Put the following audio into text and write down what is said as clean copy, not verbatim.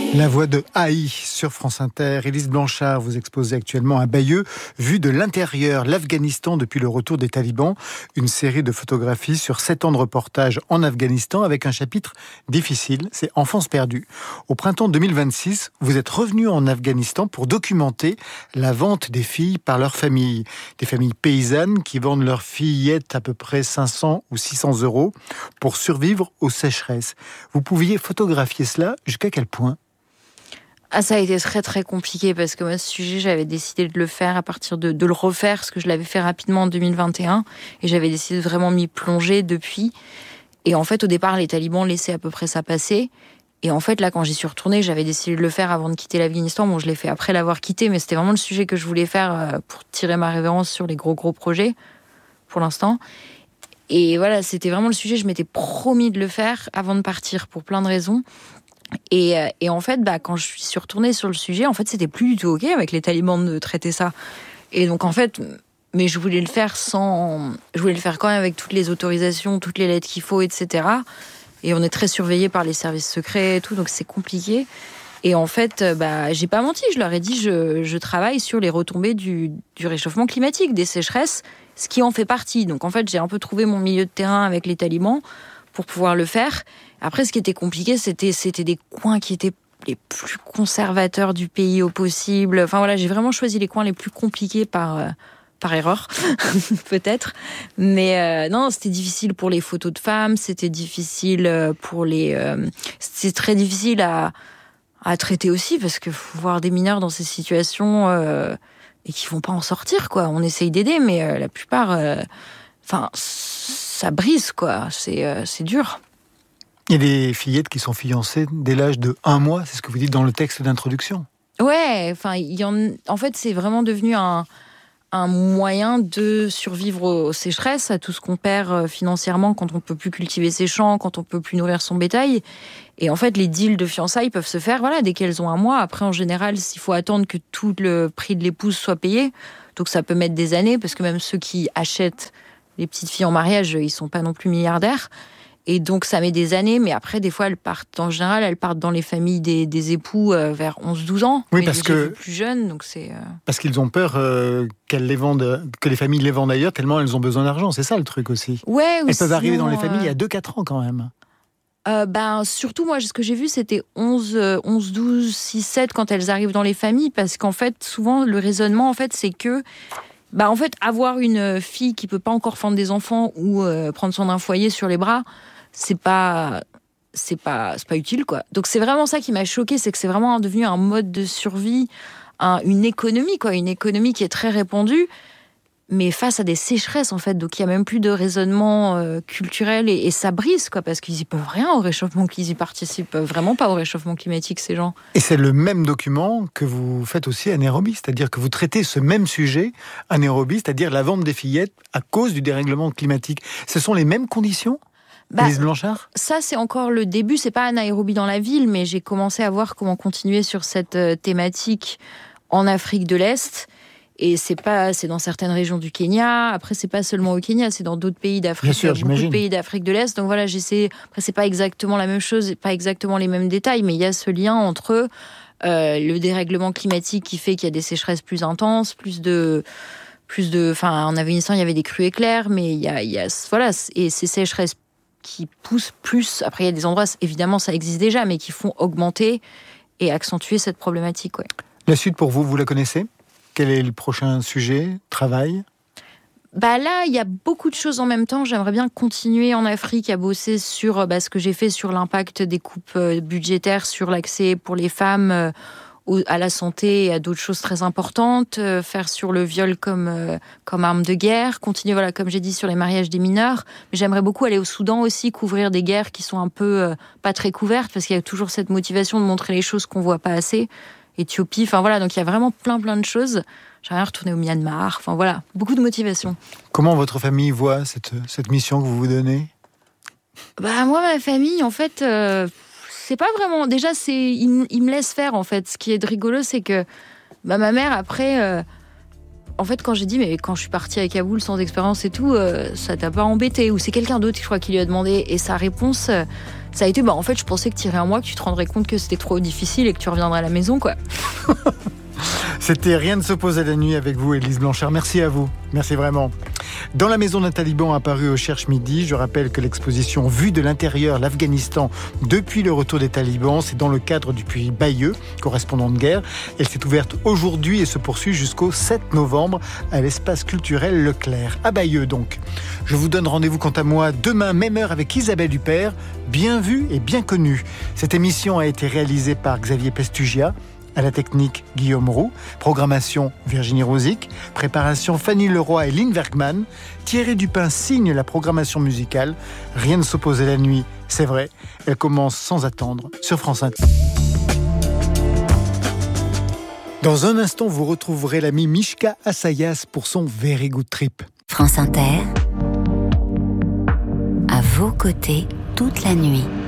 La voix de Haï sur France Inter. Élise Blanchard, vous exposez actuellement à Bayeux, vue de l'intérieur, l'Afghanistan depuis le retour des talibans. Une série de photographies sur 7 ans de reportage en Afghanistan avec un chapitre difficile, c'est Enfance perdue. Au printemps 2026, vous êtes revenu en Afghanistan pour documenter la vente des filles par leurs familles. Des familles paysannes qui vendent leurs fillettes à peu près 500 ou 600 euros pour survivre aux sécheresses. Vous pouviez photographier cela jusqu'à quel point ? Ça a été très très compliqué parce que moi ce sujet j'avais décidé de le faire à partir de le refaire parce que je l'avais fait rapidement en 2021 et j'avais décidé de vraiment m'y plonger depuis. Et en fait au départ les talibans laissaient à peu près ça passer et en fait là quand j'y suis retournée j'avais décidé de le faire avant de quitter l'Afghanistan. Bon je l'ai fait après l'avoir quitté mais c'était vraiment le sujet que je voulais faire pour tirer ma révérence sur les gros projets pour l'instant. Et voilà c'était vraiment le sujet, je m'étais promis de le faire avant de partir pour plein de raisons. Et en fait, quand je suis retournée sur le sujet, en fait, c'était plus du tout OK avec les talibans de traiter ça. Et donc, en fait, mais je voulais le faire quand même avec toutes les autorisations, toutes les lettres qu'il faut, etc. Et on est très surveillés par les services secrets et tout, donc c'est compliqué. Et en fait, j'ai pas menti, je leur ai dit, je travaille sur les retombées du réchauffement climatique, des sécheresses, ce qui en fait partie. Donc, en fait, j'ai un peu trouvé mon milieu de terrain avec les talibans pour pouvoir le faire. Après, ce qui était compliqué, c'était des coins qui étaient les plus conservateurs du pays au possible. Enfin voilà, j'ai vraiment choisi les coins les plus compliqués par erreur, peut-être. Mais non, c'était difficile pour les photos de femmes, c'était difficile pour c'était très difficile à traiter aussi, parce que faut voir des mineurs dans ces situations et qui vont pas en sortir, quoi. On essaye d'aider, mais la plupart... ça brise, quoi. C'est dur. Il y a des fillettes qui sont fiancées dès l'âge de 1 mois, c'est ce que vous dites dans le texte d'introduction. Ouais, en fait, c'est vraiment devenu un moyen de survivre aux sécheresses, à tout ce qu'on perd financièrement quand on peut plus cultiver ses champs, quand on peut plus nourrir son bétail. Et en fait, les deals de fiançailles peuvent se faire, dès qu'elles ont 1 mois. Après, en général, il faut attendre que tout le prix de l'épouse soit payé. Donc, ça peut mettre des années, parce que même ceux qui achètent les petites filles en mariage, ils sont pas non plus milliardaires. Et donc, ça met des années, mais après, des fois, elles partent dans les familles des époux vers 11-12 ans. Oui, mais parce que plus jeunes, donc c'est... Parce qu'ils ont peur que les familles les vendent ailleurs, tellement elles ont besoin d'argent. C'est ça le truc aussi. Ouais, elles peuvent arriver dans les familles à 2-4 ans quand même. Surtout, moi, ce que j'ai vu, c'était 11, 12, 6, 7 quand elles arrivent dans les familles, parce qu'en fait, souvent, le raisonnement, en fait, c'est que en fait, avoir une fille qui peut pas encore fendre des enfants ou prendre soin d'un foyer sur les bras, c'est pas utile, quoi. Donc c'est vraiment ça qui m'a choquée, c'est que c'est vraiment devenu un mode de survie, une économie, quoi, une économie qui est très répandue, mais face à des sécheresses, en fait. Donc il y a même plus de raisonnement culturel et ça brise, quoi, parce qu'ils y peuvent rien au réchauffement, qu'ils y participent vraiment pas au réchauffement climatique, ces gens. Et c'est le même document que vous faites aussi à Nairobi, c'est-à-dire que vous traitez ce même sujet à Nairobi, c'est-à-dire la vente des fillettes à cause du dérèglement climatique. Ce sont les mêmes conditions ? Élise Blanchard ? Ça, c'est encore le début. C'est pas à Nairobi dans la ville, mais j'ai commencé à voir comment continuer sur cette thématique en Afrique de l'Est. Et c'est dans certaines régions du Kenya. Après, c'est pas seulement au Kenya, c'est dans d'autres pays d'Afrique. Bien sûr, beaucoup de pays d'Afrique de l'Est. Donc voilà, j'essaie. Après, c'est pas exactement la même chose, pas exactement les mêmes détails, mais il y a ce lien entre le dérèglement climatique qui fait qu'il y a des sécheresses plus intenses, en Afghanistan, il y avait des crues éclairs, mais il y a et ces sécheresses qui poussent plus. Après, il y a des endroits, évidemment, ça existe déjà, mais qui font augmenter et accentuer cette problématique. Ouais. La suite, pour vous, vous la connaissez ? Quel est le prochain sujet, travail ? Là, il y a beaucoup de choses en même temps. J'aimerais bien continuer en Afrique à bosser sur ce que j'ai fait sur l'impact des coupes budgétaires sur l'accès pour les femmes à la santé et à d'autres choses très importantes, faire sur le viol comme arme de guerre, continuer, comme j'ai dit, sur les mariages des mineurs. Mais j'aimerais beaucoup aller au Soudan aussi, couvrir des guerres qui sont un peu pas très couvertes, parce qu'il y a toujours cette motivation de montrer les choses qu'on voit pas assez. Éthiopie, donc il y a vraiment plein de choses. J'aimerais retourner au Myanmar, beaucoup de motivation. Comment votre famille voit cette mission que vous vous donnez ? Moi, ma famille, en fait... c'est pas vraiment... Déjà, ils me laissent faire, en fait. Ce qui est rigolo, c'est que ma mère, après... en fait, quand j'ai dit, mais quand je suis partie à Kaboul sans expérience et tout, ça t'a pas embêté ? Ou c'est quelqu'un d'autre, je crois, qui lui a demandé. Et sa réponse, ça a été, en fait, je pensais que t'irais un mois, que tu te rendrais compte que c'était trop difficile et que tu reviendrais à la maison, quoi. C'était Rien ne s'oppose à la nuit avec vous, Élise Blanchard. Merci à vous. Merci vraiment. Dans la maison d'un taliban apparu au Cherche Midi, je rappelle que l'exposition Vue de l'intérieur, l'Afghanistan depuis le retour des talibans, c'est dans le cadre du puits Bayeux, correspondant de guerre. Elle s'est ouverte aujourd'hui et se poursuit jusqu'au 7 novembre à l'espace culturel Leclerc, à Bayeux donc. Je vous donne rendez-vous quant à moi demain, même heure avec Isabelle Huppert, bien vue et bien connue. Cette émission a été réalisée par Xavier Pestugia. À la technique, Guillaume Roux. Programmation, Virginie Rosic. Préparation, Fanny Leroy et Lynn Bergman. Thierry Dupin signe la programmation musicale. Rien ne s'oppose à la nuit, c'est vrai. Elle commence sans attendre sur France Inter. Dans un instant, vous retrouverez l'ami Mishka Assayas pour son Very Good Trip. France Inter, à vos côtés toute la nuit.